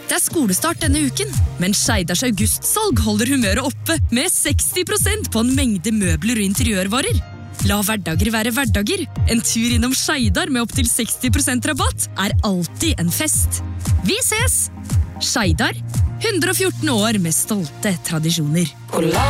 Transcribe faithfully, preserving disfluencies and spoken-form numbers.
Det er skolestart denne uken, men Skeidars augustsalg holder humøret oppe med seksti prosent på en mengde møbler og interiørvarer. La hverdager være hverdager. En tur innom Skeidar med opp til seksti prosent rabatt er alltid en fest. Vi ses! Skeidar, hundre og fjorten år med stolte tradisjoner.